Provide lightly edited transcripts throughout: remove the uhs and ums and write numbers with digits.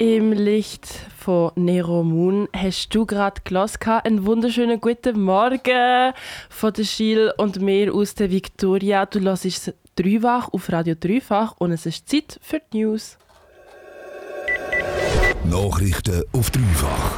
Im Licht von Nero Moon hast du gerade gehört. Einen wunderschönen guten Morgen von der Schill und mir aus der Victoria. Du hörst Dreifach auf Radio Dreifach und es ist Zeit für die News. Nachrichten auf Dreifach.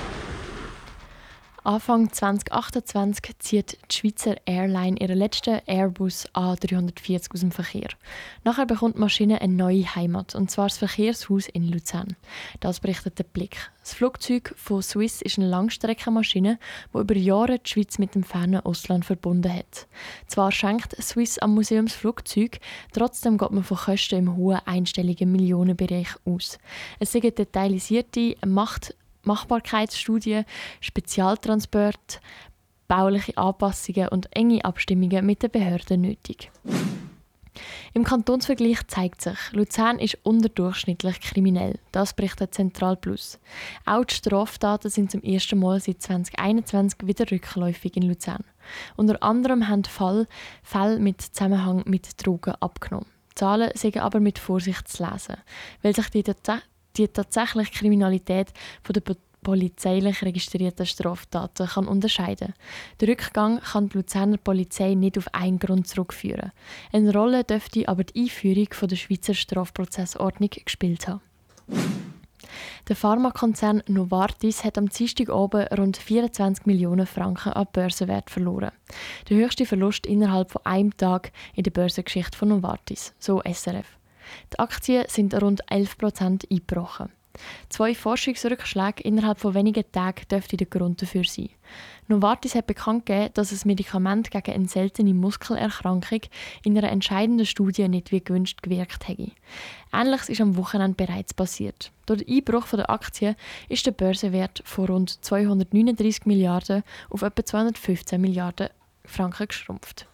Anfang 2028 zieht die Schweizer Airline ihren letzten Airbus A340 aus dem Verkehr. Nachher bekommt die Maschine eine neue Heimat, und zwar das Verkehrshaus in Luzern. Das berichtet der Blick. Das Flugzeug von Swiss ist eine Langstreckenmaschine, die über Jahre die Schweiz mit dem fernen Ausland verbunden hat. Zwar schenkt Swiss am Museum das Flugzeug, trotzdem geht man von Kosten im hohen einstelligen Millionenbereich aus. Es sind detaillisierte Machbarkeitsstudien, Spezialtransporte, bauliche Anpassungen und enge Abstimmungen mit den Behörden nötig. Im Kantonsvergleich zeigt sich, Luzern ist unterdurchschnittlich kriminell. Das berichtet Zentral Plus. Auch die Straftaten sind zum ersten Mal seit 2021 wieder rückläufig in Luzern. Unter anderem haben Fälle mit Zusammenhang mit Drogen abgenommen. Die Zahlen sind aber mit Vorsicht zu lesen, weil sich die tatsächliche Kriminalität von der polizeilich registrierten Straftaten kann unterscheiden. Der Rückgang kann die Luzerner Polizei nicht auf einen Grund zurückführen. Eine Rolle dürfte aber die Einführung der Schweizer Strafprozessordnung gespielt haben. Der Pharmakonzern Novartis hat am Dienstagabend rund 24 Millionen Franken an Börsenwert verloren. Der höchste Verlust innerhalb von einem Tag in der Börsengeschichte von Novartis, so SRF. Die Aktien sind rund 11% eingebrochen. 2 Forschungsrückschläge innerhalb von wenigen Tagen dürften der Grund dafür sein. Novartis hat bekannt gegeben, dass das Medikament gegen eine seltene Muskelerkrankung in einer entscheidenden Studie nicht wie gewünscht gewirkt hätte. Ähnliches ist am Wochenende bereits passiert. Durch den Einbruch der Aktien ist der Börsenwert von rund 239 Milliarden auf etwa 215 Milliarden Franken geschrumpft.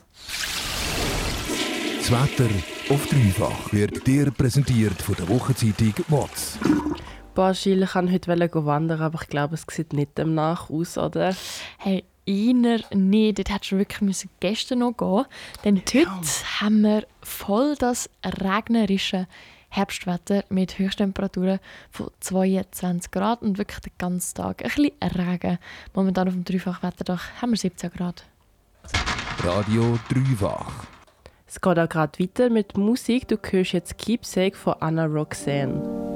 Das Wetter auf Dreifach wird dir präsentiert von der Wochenzeitung WATS. Gilles kann heute wandern, aber ich glaube, es sieht nicht danach aus, oder? Hey, einer nicht. Dort hättest du wirklich gestern noch gehen. Denn heute haben wir voll das regnerische Herbstwetter mit Höchsttemperaturen von 22 Grad und wirklich den ganzen Tag ein bisschen Regen. Momentan auf dem Dreifach-Wetterdach haben wir 17 Grad. Radio Dreifach. Es geht auch gerade weiter mit Musik. Du hörst jetzt «Keepsake» von Anna Roxanne.